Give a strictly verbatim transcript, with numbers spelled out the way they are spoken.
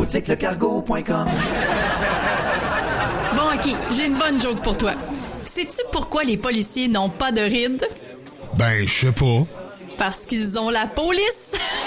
boutique le cargo point com. Bon, OK, j'ai une bonne joke pour toi. Sais-tu pourquoi les policiers n'ont pas de rides? Ben, je sais pas. Parce qu'ils ont la police.